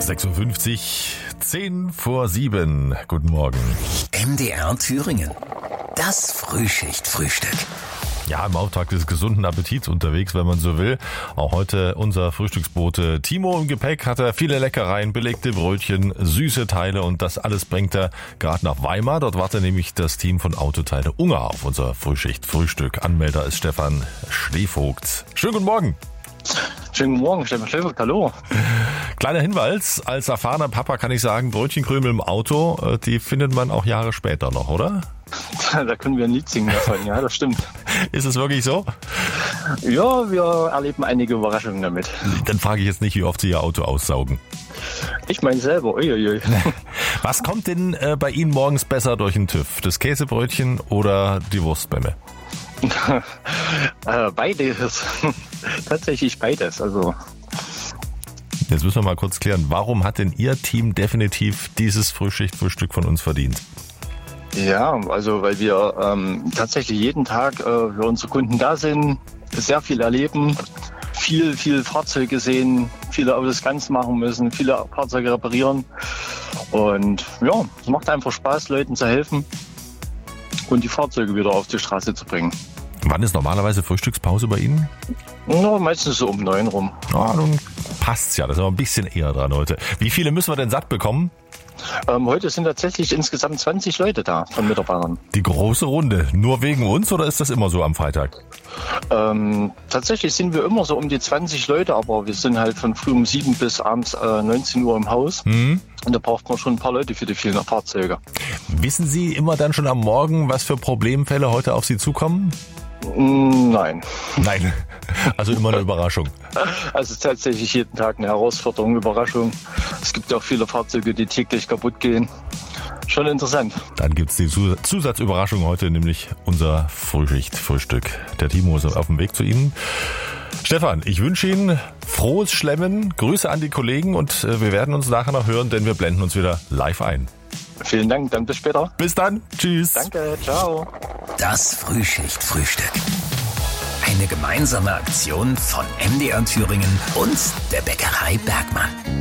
6:50 Uhr, 6:50, Guten Morgen. MDR Thüringen. Das Frühschicht-Frühstück. Ja, im Auftrag des gesunden Appetits unterwegs, wenn man so will. Auch heute unser Frühstücksbote Timo im Gepäck hat er viele Leckereien, belegte Brötchen, süße Teile und das alles bringt er gerade nach Weimar. Dort wartet nämlich das Team von Autoteile Ungar auf unser Frühschicht-Frühstück. Anmelder ist Stefan Schlevogt. Schönen guten Morgen. Schönen guten Morgen, Stefan Schlevogt, hallo. Kleiner Hinweis, als erfahrener Papa kann ich sagen, Brötchenkrümel im Auto, die findet man auch Jahre später noch, oder? Da können wir ein Lied singen davon, ja, das stimmt. Ist es wirklich so? Ja, wir erleben einige Überraschungen damit. Dann frage ich jetzt nicht, wie oft Sie Ihr Auto aussaugen. Ich meine selber, uiuiui. Was kommt denn bei Ihnen morgens besser durch den TÜV? Das Käsebrötchen oder die Wurstbämme? Beides. Tatsächlich beides. Also. Jetzt müssen wir mal kurz klären, warum hat denn Ihr Team definitiv dieses Frühschicht-Frühstück von uns verdient? Ja, also weil wir tatsächlich jeden Tag für unsere Kunden da sind, sehr viel erleben, viel Fahrzeuge sehen, viele Autos ganz machen müssen, viele Fahrzeuge reparieren. Und ja, es macht einfach Spaß, Leuten zu helfen und die Fahrzeuge wieder auf die Straße zu bringen. Wann ist normalerweise Frühstückspause bei Ihnen? No, meistens so um 9 rum. Ja, nun passt's ja, das ist aber ein bisschen eher dran heute. Wie viele müssen wir denn satt bekommen? Heute sind tatsächlich insgesamt 20 Leute da von Mitarbeitern. Die große Runde. Nur wegen uns oder ist das immer so am Freitag? Tatsächlich sind wir immer so um die 20 Leute, aber wir sind halt von früh um 7 bis abends 19 Uhr im Haus. Und da braucht man schon ein paar Leute für die vielen Fahrzeuge. Wissen Sie immer dann schon am Morgen, was für Problemfälle heute auf Sie zukommen? Nein. Nein, also immer eine Überraschung. Also tatsächlich jeden Tag eine Herausforderung, Überraschung. Es gibt ja auch viele Fahrzeuge, die täglich kaputt gehen. Schon interessant. Dann gibt's die Zusatzüberraschung heute, nämlich unser Frühschicht-Frühstück. Der Timo ist auf dem Weg zu Ihnen. Stefan, ich wünsche Ihnen frohes Schlemmen, Grüße an die Kollegen und wir werden uns nachher noch hören, denn wir blenden uns wieder live ein. Vielen Dank, dann bis später. Bis dann, tschüss. Danke, ciao. Das Frühschicht-Frühstück. Eine gemeinsame Aktion von MDR Thüringen und der Bäckerei Bergmann.